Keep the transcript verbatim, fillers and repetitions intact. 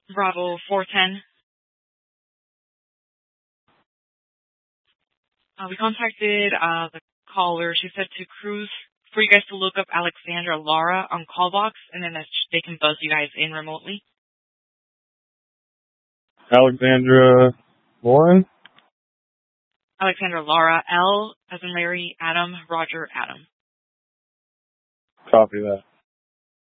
Bravo four ten. Uh, we contacted uh, the caller. She said to cruise for you guys to look up Alexandra Lara on Callbox, and then that they can buzz you guys in remotely. Alexandra Lauren? Alexandra Lara, L as in Larry, Adam, Roger, Adam. Copy that.